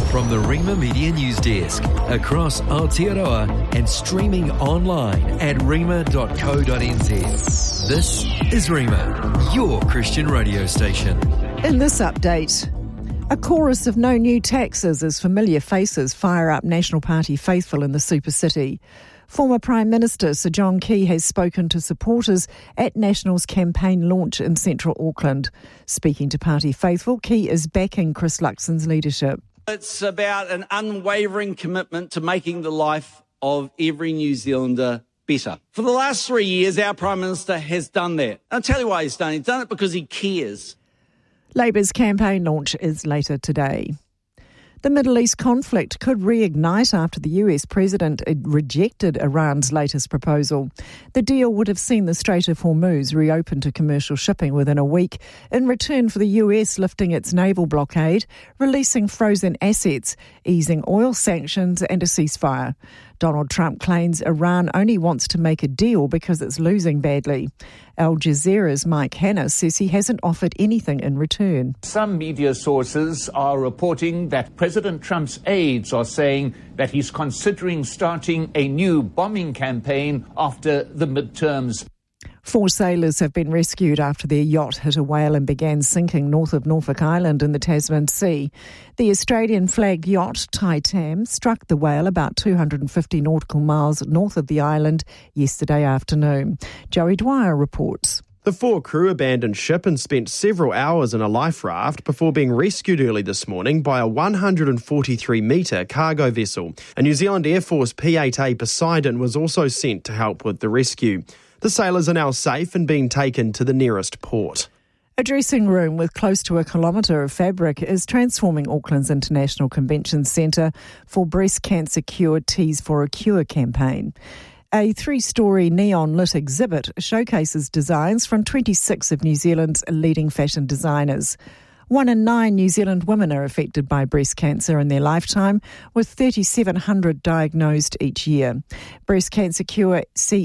From the Rima Media News Desk, across Aotearoa and streaming online at rima.co.nz. This is Rima, your Christian radio station. In this update, a chorus of no new taxes as familiar faces fire up National Party faithful in the super city. Former Prime Minister Sir John Key has spoken to supporters at National's campaign launch in central Auckland. Speaking to party faithful, Key is backing Chris Luxon's leadership. It's about an unwavering commitment to making the life of every New Zealander better. For the last 3 years, our Prime Minister has done that. I'll tell you why he's done it. He's done it because he cares. Labour's campaign launch is later today. The Middle East conflict could reignite after the US president rejected Iran's latest proposal. The deal would have seen the Strait of Hormuz reopen to commercial shipping within a week in return for the US lifting its naval blockade, releasing frozen assets, easing oil sanctions and a ceasefire. Donald Trump claims Iran only wants to make a deal because it's losing badly. Al Jazeera's Mike Hanna says he hasn't offered anything in return. Some media sources are reporting that President Trump's aides are saying that he's considering starting a new bombing campaign after the midterms. 4 sailors have been rescued after their yacht hit a whale and began sinking north of Norfolk Island in the Tasman Sea. The Australian-flagged yacht, Tai Tam, struck the whale about 250 nautical miles north of the island yesterday afternoon. Joey Dwyer reports. The 4 crew abandoned ship and spent several hours in a life raft before being rescued early this morning by a 143-metre cargo vessel. A New Zealand Air Force P-8A Poseidon was also sent to help with the rescue. The sailors are now safe and being taken to the nearest port. A dressing room with close to 1 kilometre of fabric is transforming Auckland's International Convention Centre for Breast Cancer Cure Tees for a Cure campaign. A 3-storey neon-lit exhibit showcases designs from 26 of New Zealand's leading fashion designers. 1 in 9 New Zealand women are affected by breast cancer in their lifetime, with 3,700 diagnosed each year. Breast Cancer Cure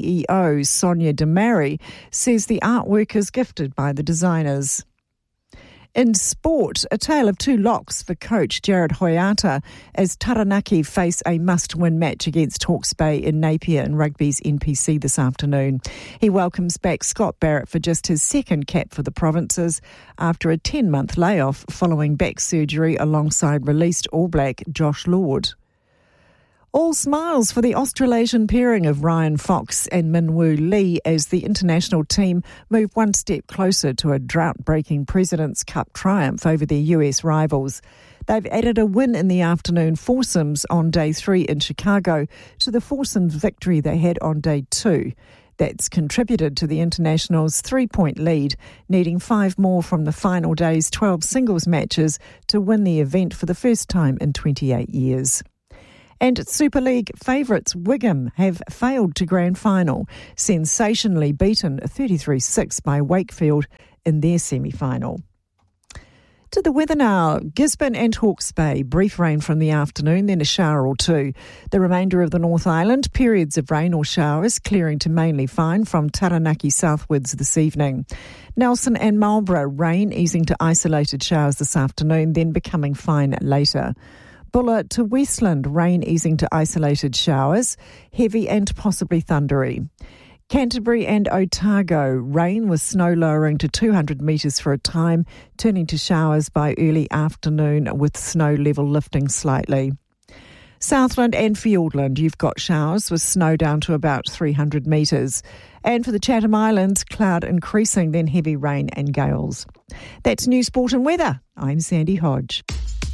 CEO Sonia Demary says the artwork is gifted by the designers. In sport, a tale of 2 locks for coach Jared Hoiata as Taranaki face a must-win match against Hawke's Bay in Napier in rugby's NPC this afternoon. He welcomes back Scott Barrett for just his second cap for the provinces after a 10-month layoff following back surgery alongside released All Black Josh Lord. All smiles for the Australasian pairing of Ryan Fox and Minwoo Lee as the international team move one step closer to a drought-breaking President's Cup triumph over their US rivals. They've added a win in the afternoon foursomes on day 3 in Chicago to the foursomes victory they had on day 2. That's contributed to the internationals' 3-point lead, needing 5 more from the final day's 12 singles matches to win the event for the first time in 28 years. And Super League favourites Wigan have failed to grand final, sensationally beaten 33-6 by Wakefield in their semi-final. To the weather now, Gisborne and Hawke's Bay, brief rain from the afternoon, then a shower or 2. The remainder of the North Island, periods of rain or showers, clearing to mainly fine from Taranaki southwards this evening. Nelson and Marlborough, rain easing to isolated showers this afternoon, then becoming fine later. Buller to Westland, rain easing to isolated showers, heavy and possibly thundery. Canterbury and Otago, rain with snow lowering to 200 metres for a time, turning to showers by early afternoon with snow level lifting slightly. Southland and Fiordland, you've got showers with snow down to about 300 metres. And for the Chatham Islands, cloud increasing, then heavy rain and gales. That's News, Sport and Weather. I'm Sandy Hodge.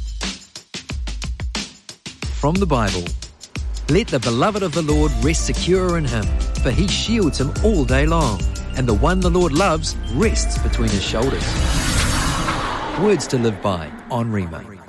From the Bible. Let the beloved of the Lord rest secure in him, for he shields him all day long, and the one the Lord loves rests between his shoulders. Words to live by on Rima.